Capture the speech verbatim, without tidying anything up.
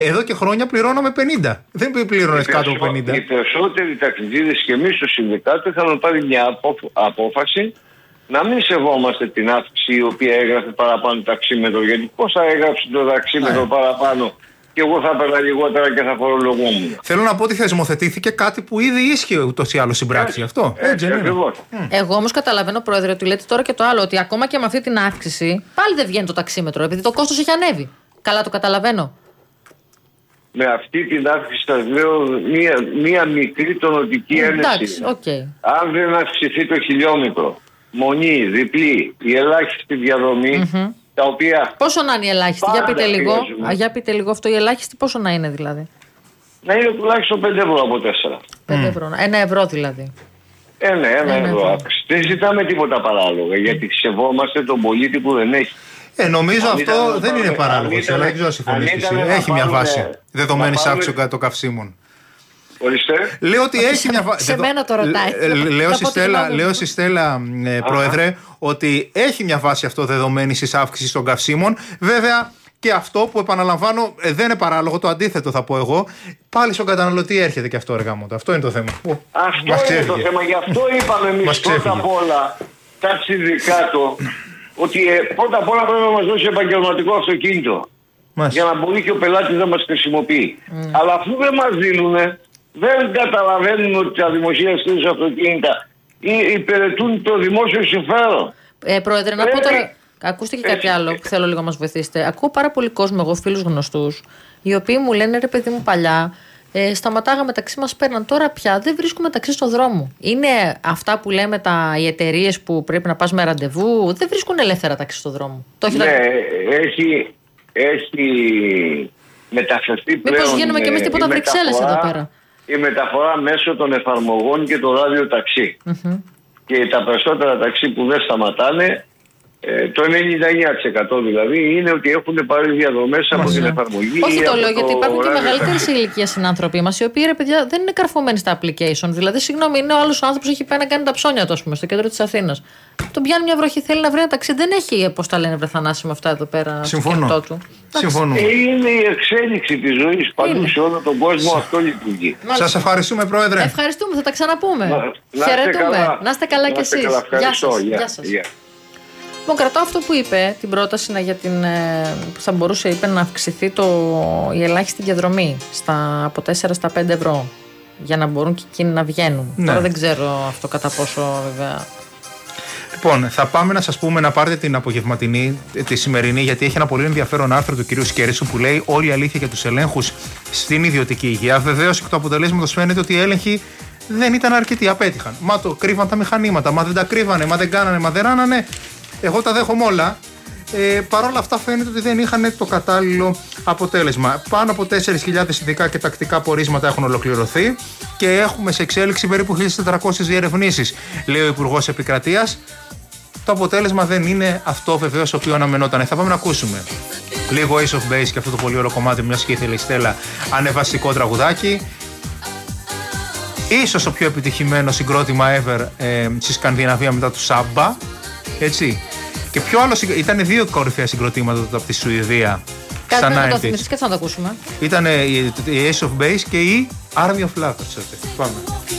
Εδώ και χρόνια πληρώνω με πενήντα. Δεν πληρώνεις κάτω από πενήντα. Οι περισσότεροι ταξιτζίδες και εμείς στο συνδικάτο είχαμε πάρει μια απόφαση να μην σεβόμαστε την αύξηση η οποία έγραφε παραπάνω ταξίμετρο. Γιατί πώς θα έγραψε το ταξίμετρο παραπάνω και εγώ θα έπαιρνα λιγότερα και θα φορολογούμουν. Θέλω να πω ότι θεσμοθετήθηκε κάτι που ήδη ίσχυε ούτως ή άλλως στην πράξη. Αυτό. Έτσι, έτσι ακριβώς. Mm. Εγώ όμως καταλαβαίνω, Πρόεδρε, ότι λέτε τώρα και το άλλο, ότι ακόμα και με αυτή την αύξηση πάλι δεν βγαίνει το ταξίμετρο, επειδή το κόστος έχει ανέβει. Καλά το καταλαβαίνω. Με αυτή την αύξηση σας λέω μία, μία μικρή τονωτική ένεση. Okay. Αν δεν αυξηθεί το χιλιόμετρο, μονή, διπλή, η ελάχιστη διαδρομή, mm-hmm. τα οποία... Πόσο να είναι η ελάχιστη, για πείτε, λίγο, α, για πείτε λίγο αυτό, η ελάχιστη πόσο να είναι δηλαδή? Να είναι τουλάχιστον πέντε ευρώ από τέσσερα. πέντε ευρώ, ένα ευρώ δηλαδή. Ε, ναι, ένα, ένα ευρώ. ευρώ. Δεν ζητάμε τίποτα παράλογα, γιατί σεβόμαστε τον πολίτη που δεν έχει. Ε, νομίζω αν αυτό ήταν, δεν είναι παράλογο. Αλλά δεν ξέρω συμφωνήσεις. Έχει μια βάση δεδομένη αύξηση των καυσίμων. Ορίστε. Λέω ότι έχει μια βάση. Σε μένα το ρωτάει. Λέω στη Στέλλα, Πρόεδρε, ότι έχει μια βάση αυτό δεδομένη τη αύξηση των καυσίμων. Βέβαια, και αυτό που επαναλαμβάνω δεν είναι παράλογο, το αντίθετο θα πω εγώ. Πάλι στον καταναλωτή έρχεται και αυτό, εργά μου. Αυτό είναι το θέμα. Αυτό είναι το θέμα. Γι' αυτό είπαμε εμείς πρώτα απ' όλα τα συνδικάτο. Ότι ε, πρώτα απ' όλα πρέπει να μας δώσει επαγγελματικό αυτοκίνητο. Μάλιστα. Για να μπορεί και ο πελάτης να μας χρησιμοποιεί. Mm. Αλλά αφού δεν μας δίνουν, δεν καταλαβαίνουν ότι τα δημοσία στήριξη αυτοκίνητα υπηρετούν το δημόσιο συμφέρον. Ε, πρόεδρε, να ε, πω τώρα. Ακούστε και κάτι άλλο που θέλω λίγο να μας βοηθήσετε. Ακούω πάρα πολύ κόσμο, εγώ φίλους γνωστούς, οι οποίοι μου λένε ρε παιδί μου παλιά. Ε, σταματάγαμε ταξί, μας παίρναν. Τώρα πια δεν βρίσκουμε ταξί στο δρόμο. Είναι αυτά που λέμε τα, οι εταιρείες που πρέπει να πας με ραντεβού, δεν βρίσκουν ελεύθερα ταξί στο δρόμο. Το ναι, έχει, έχει, έχει μεταφερθεί πλέον. Μήπως γίνουμε και εμείς τίποτα Βρυξέλλες εδώ πέρα? Η μεταφορά μέσω των εφαρμογών και το ράδιο ταξί. Mm-hmm. Και τα περισσότερα ταξί που δεν σταματάνε, το ενενήντα εννέα τοις εκατό δηλαδή, είναι ότι έχουν πάρει διαδρομές από την εφαρμογή. Όχι το λέω, γιατί υπάρχουν και μεγαλύτερη ηλικία συνάνθρωποι μας, οι οποίοι ρε παιδιά δεν είναι καρφωμένοι στα application. Δηλαδή, συγγνώμη, είναι ο άλλος άνθρωπος που έχει πάει να κάνει τα ψώνια του, ας πούμε, στο κέντρο της Αθήνας. Τον πιάνει μια βροχή, θέλει να βρει ένα ταξί. Δεν έχει, πώς τα λένε, βρεθανάσιμα αυτά εδώ πέρα στο κινητό του. Συμφωνώ. Είναι η εξέλιξη της ζωής παντού σε όλο τον κόσμο, αυτό λειτουργεί. Σας ευχαριστούμε, Πρόεδρε. Ευχαριστούμε, θα τα ξαναπούμε. Χαιρετούμε. Να είστε καλά κι εσείς. Γεια σας. Λοιπόν, κρατάω αυτό που είπε, την πρόταση να, για την, που θα μπορούσε είπε, να αυξηθεί το, η ελάχιστη διαδρομή στα, από τέσσερα στα πέντε ευρώ για να μπορούν και εκείνοι να βγαίνουν. Ναι. Τώρα δεν ξέρω αυτό κατά πόσο βέβαια. Λοιπόν, θα πάμε να σας πούμε να πάρετε την απογευματινή, τη σημερινή, γιατί έχει ένα πολύ ενδιαφέρον άρθρο του κυρίου Σκέρισσου που λέει όλη η αλήθεια για τους ελέγχους στην ιδιωτική υγεία. Βεβαίως, εκ του αποτελέσματος φαίνεται ότι οι έλεγχοι δεν ήταν αρκετοί, απέτυχαν. Μα το κρύβαν τα μηχανήματα, μα δεν τα κρύβανε, μα δεν κάνανε, μα δεν ράνανε. Εγώ τα δέχομαι όλα. Ε, Παρ' όλα αυτά φαίνεται ότι δεν είχαν το κατάλληλο αποτέλεσμα. Πάνω από τέσσερις χιλιάδες ειδικά και τακτικά πορίσματα έχουν ολοκληρωθεί και έχουμε σε εξέλιξη περίπου χίλιες τετρακόσιες διερευνήσεις, λέει ο Υπουργός Επικρατείας. Το αποτέλεσμα δεν είναι αυτό βεβαίως το οποίο αναμενόταν. Θα πάμε να ακούσουμε λίγο Ace of Base και αυτό το πολύ ωραίο κομμάτι, μιας και ήθελε η Στέλλα, ανεβαστικό τραγουδάκι. Ίσως το πιο επιτυχημένο συγκρότημα ever ε, στη Σκανδιναβία μετά του Σάμπα. Έτσι. Και πιο άλλο, ήταν δύο κορυφαία συγκροτήματα από τη Σουηδία. Κάτι να το θυμηθείς και θα το ακούσουμε. Ήταν η Ace of Base και η Army of Lovers. Πάμε.